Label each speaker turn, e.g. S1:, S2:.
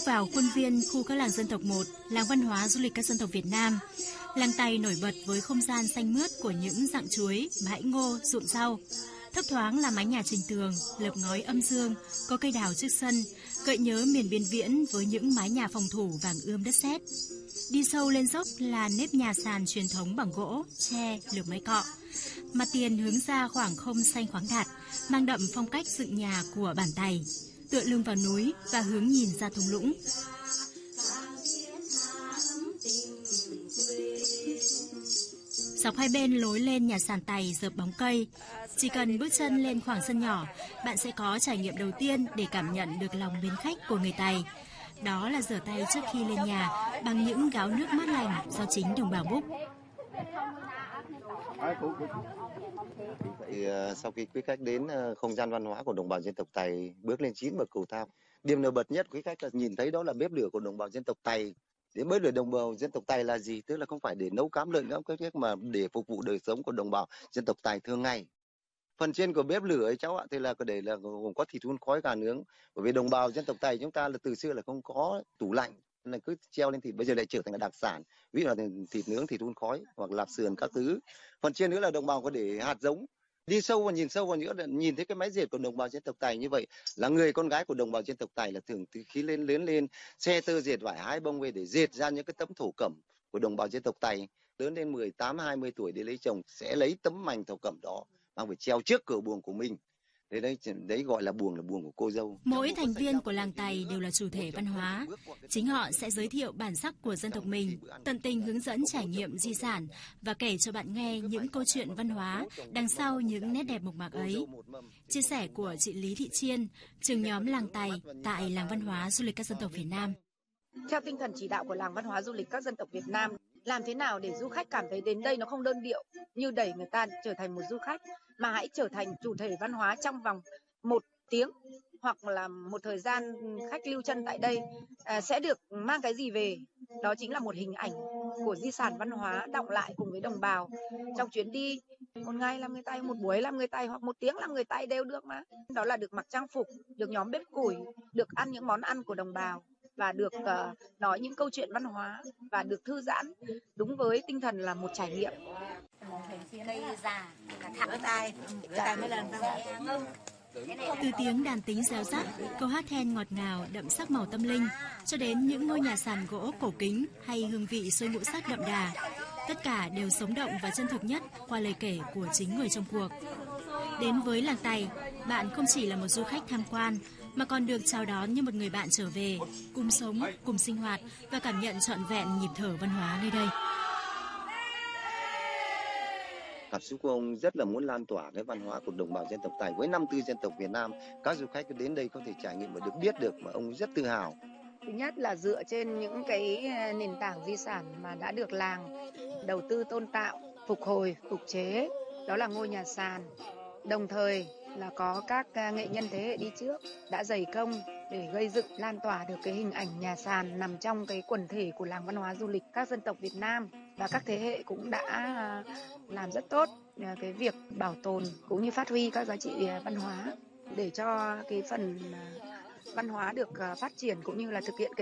S1: Bước vào khuôn viên khu các làng dân tộc 1, làng văn hóa du lịch các dân tộc Việt Nam. Làng Tày nổi bật với không gian xanh mướt của những rặng chuối, bãi ngô, ruộng rau. Thấp thoáng là mái nhà trình tường, lợp ngói âm dương, có cây đào trước sân, gợi nhớ miền biên viễn với những mái nhà phòng thủ vàng ươm đất sét. Đi sâu lên dốc là nếp nhà sàn truyền thống bằng gỗ, tre, lược mái cọ. Mặt tiền hướng ra khoảng không xanh khoáng đạt, mang đậm phong cách dựng nhà của bản Tày, tựa lưng vào núi và hướng nhìn ra thung lũng. Dọc hai bên lối lên nhà sàn Tày rợp bóng cây. Chỉ cần bước chân lên khoảng sân nhỏ, bạn sẽ có trải nghiệm đầu tiên để cảm nhận được lòng mến khách của người Tày. Đó là rửa tay trước khi lên nhà bằng những gáo nước mát lành do chính đồng bào múc.
S2: Sau khi quý khách đến không gian văn hóa của đồng bào dân tộc Tày, bước lên 9 bậc cầu thang, điểm nổi bật nhất quý khách là nhìn thấy đó là bếp lửa của đồng bào dân tộc Tày. Đến bếp lửa đồng bào dân tộc Tày là gì? Tức là không phải để nấu cám lợn cám các mà để phục vụ đời sống của đồng bào dân tộc Tày thường ngày. Phần trên của bếp lửa ấy cháu ạ, thì là để là gồm có thịt hun khói gà nướng. Bởi vì đồng bào dân tộc Tày chúng ta là từ xưa là không có tủ lạnh, nên cứ treo lên thịt, bây giờ lại trở thành là đặc sản. Ví dụ là thịt nướng, thịt hun khói hoặc lạp sườn các thứ. Phần trên nữa là đồng bào có để hạt giống. Đi sâu vào nữa là nhìn thấy cái mái dệt của đồng bào dân tộc Tày như vậy, là người con gái của đồng bào dân tộc Tày là thường từ khi lớn lên xe tơ dệt vải hái bông về để dệt ra những cái tấm thổ cẩm của đồng bào dân tộc Tày. Lớn lên 18 20 tuổi để lấy chồng sẽ lấy tấm mành thổ cẩm đó mang về treo trước cửa buồng của mình. Đấy gọi là buồng của cô dâu.
S1: Mỗi thành viên của làng Tày đều là chủ thể văn hóa. Chính họ sẽ giới thiệu bản sắc của dân tộc mình, tận tình hướng dẫn trải nghiệm di sản và kể cho bạn nghe những câu chuyện văn hóa đằng sau những nét đẹp mộc mạc ấy. Chia sẻ của chị Lý Thị Chiên, trưởng nhóm làng Tày tại làng văn hóa du lịch các dân tộc Việt Nam.
S3: Theo tinh thần chỉ đạo của làng văn hóa du lịch các dân tộc Việt Nam, làm thế nào để du khách cảm thấy đến đây nó không đơn điệu như đẩy người ta trở thành một du khách, mà hãy trở thành chủ thể văn hóa trong vòng 1 tiếng hoặc là một thời gian khách lưu chân tại đây sẽ được mang cái gì về. Đó chính là một hình ảnh của di sản văn hóa đọng lại cùng với đồng bào trong chuyến đi. Một ngày làm người Tày, một buổi làm người Tày hoặc 1 tiếng làm người Tày đều được mà. Đó là được mặc trang phục, được nhóm bếp củi, được ăn những món ăn của đồng bào và được nói những câu chuyện văn hóa và được thư giãn đúng với tinh thần là một trải nghiệm.
S4: Cây già cả thẳng tay mới lần
S1: Từ tiếng đàn tính réo rắt, câu hát then ngọt ngào đậm sắc màu tâm linh, cho đến những ngôi nhà sàn gỗ cổ kính hay hương vị xôi ngũ sắc đậm đà, tất cả đều sống động và chân thực nhất qua lời kể của chính người trong cuộc. Đến với làng Tày, bạn không chỉ là một du khách tham quan, mà còn được chào đón như một người bạn trở về, cùng sống, cùng sinh hoạt và cảm nhận trọn vẹn nhịp thở văn hóa nơi đây.
S2: Cảm xúc của ông rất là muốn lan tỏa cái văn hóa của đồng bào dân tộc Tày với 54 dân tộc Việt Nam. Các du khách đến đây có thể trải nghiệm và được biết được mà ông rất tự hào.
S3: Thứ nhất là dựa trên những cái nền tảng di sản mà đã được làng đầu tư tôn tạo, phục hồi, phục chế, đó là ngôi nhà sàn. Đồng thời là có các nghệ nhân thế hệ đi trước đã dày công để gây dựng lan tỏa được cái hình ảnh nhà sàn nằm trong cái quần thể của làng văn hóa du lịch các dân tộc Việt Nam, và các thế hệ cũng đã làm rất tốt cái việc bảo tồn cũng như phát huy các giá trị văn hóa để cho cái phần văn hóa được phát triển cũng như là thực hiện